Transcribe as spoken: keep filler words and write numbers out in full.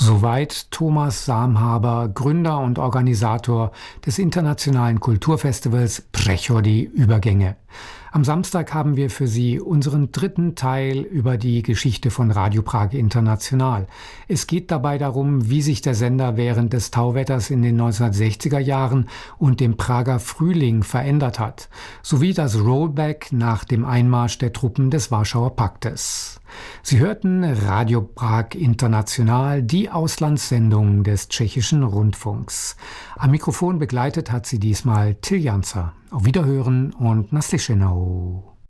Soweit Thomas Samhaber, Gründer und Organisator des internationalen Kulturfestivals Přechody Übergänge. Am Samstag haben wir für Sie unseren dritten Teil über die Geschichte von Radio Prag International. Es geht dabei darum, wie sich der Sender während des Tauwetters in den neunzehnhundertsechziger Jahren und dem Prager Frühling verändert hat, sowie das Rollback nach dem Einmarsch der Truppen des Warschauer Paktes. Sie hörten Radio Prag International, die Auslandssendung des tschechischen Rundfunks. Am Mikrofon begleitet hat sie diesmal Till Janzer. Auf Wiederhören und naslyšenou.